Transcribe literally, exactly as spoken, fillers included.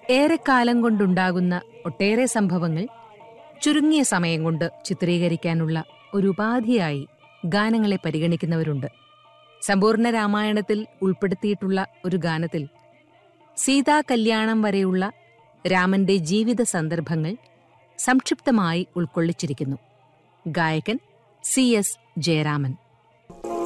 ഏറെക്കാലം കൊണ്ടുണ്ടാകുന്ന ഒട്ടേറെ സംഭവങ്ങൾ ചുരുങ്ങിയ സമയം കൊണ്ട് ചിത്രീകരിക്കാനുള്ള ഒരു ഉപാധിയായി ഗാനങ്ങളെ പരിഗണിക്കുന്നവരുണ്ട്. സമ്പൂർണ്ണ രാമായണത്തിൽ ഉൾപ്പെടുത്തിയിട്ടുള്ള ഒരു ഗാനത്തിൽ സീതാ കല്യാണം വരെയുള്ള രാമന്റെ ജീവിത സന്ദർഭങ്ങൾ സംക്ഷിപ്തമായി ഉൾക്കൊള്ളിച്ചിരിക്കുന്നു. ഗായകൻ സി എസ് ജയരാമൻ.